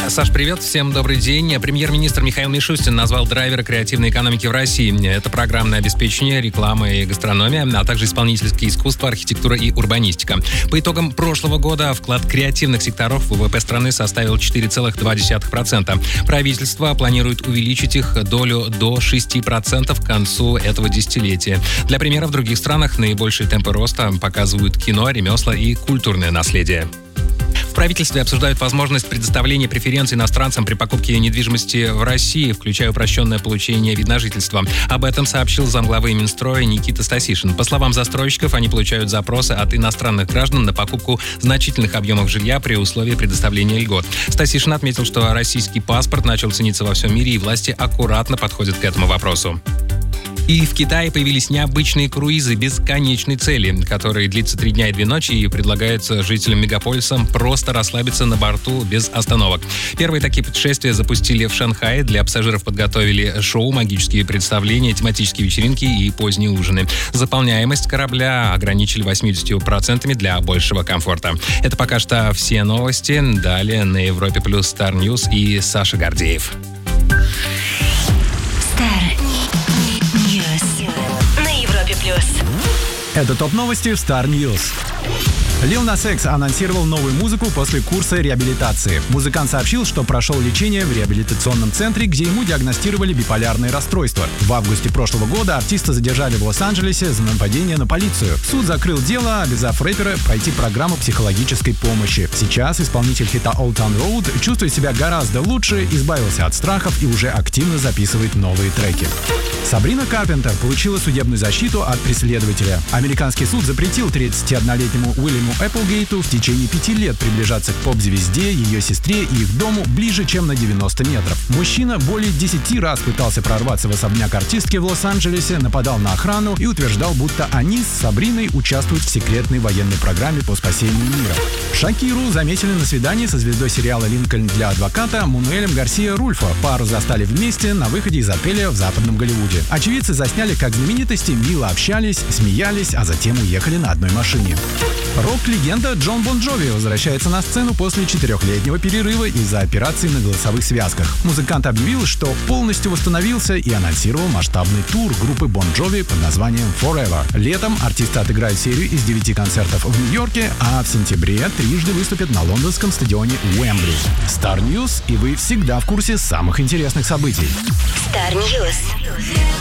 Саш, привет, всем добрый день. Премьер-министр Михаил Мишустин назвал драйвера креативной экономики в России. Это программное обеспечение, реклама и гастрономия, а также исполнительское искусство, архитектура и урбанистика. По итогам прошлого года вклад креативных секторов в ВВП страны составил 4,2%. Правительство планирует увеличить их долю до 6% к концу этого десятилетия. Для примера, в других странах наибольшие темпы роста показывают кино, ремесла и культурное наследие. В правительстве обсуждают возможность предоставления преференций иностранцам при покупке недвижимости в России, включая упрощенное получение вид на жительство. Об этом сообщил замглавы Минстроя Никита Стасишин. По словам застройщиков, они получают запросы от иностранных граждан на покупку значительных объемов жилья при условии предоставления льгот. Стасишин отметил, что российский паспорт начал цениться во всем мире, и власти аккуратно подходят к этому вопросу. И в Китае появились необычные круизы без конечной цели, которые длятся 3 дня и 2 ночи и предлагаются жителям мегаполиса просто расслабиться на борту без остановок. Первые такие путешествия запустили в Шанхае. Для пассажиров подготовили шоу, магические представления, тематические вечеринки и поздние ужины. Заполняемость корабля ограничили 80% для большего комфорта. Это пока что все новости. Далее на Европе Плюс Star News и Саша Гордеев. Это ТОП-новости в Star News. Lil Nas X анонсировал новую музыку после курса реабилитации. Музыкант сообщил, что прошел лечение в реабилитационном центре, где ему диагностировали биполярное расстройство. В августе прошлого года артиста задержали в Лос-Анджелесе за нападение на полицию. Суд закрыл дело, обязав рэпера пройти программу психологической помощи. Сейчас исполнитель хита Old Town Road чувствует себя гораздо лучше, избавился от страхов и уже активно записывает новые треки. Сабрина Карпентер получила судебную защиту от преследователя. Американский суд запретил 31-летнему Уильяму Эпплгейту в течение 5 лет приближаться к поп-звезде, ее сестре и их дому ближе, чем на 90 метров. Мужчина более 10 раз пытался прорваться в особняк артистки в Лос-Анджелесе, нападал на охрану и утверждал, будто они с Сабриной участвуют в секретной военной программе по спасению мира. Шакиру заметили на свидании со звездой сериала «Линкольн для адвоката» Мануэлем Гарсиа Рульфо. Пару застали вместе на выходе из отеля в Западном Голливуде. Очевидцы засняли, как знаменитости мило общались, смеялись, а затем уехали на одной машине. Рок-легенда Джон Бон Джови возвращается на сцену после 4-летнего перерыва из-за операции на голосовых связках. Музыкант объявил, что полностью восстановился и анонсировал масштабный тур группы Бон Джови под названием Forever. Летом артисты отыграют серию из 9 концертов в Нью-Йорке, а в сентябре трижды выступят на лондонском стадионе Уэмбли. Star News, и вы всегда в курсе самых интересных событий. Star News.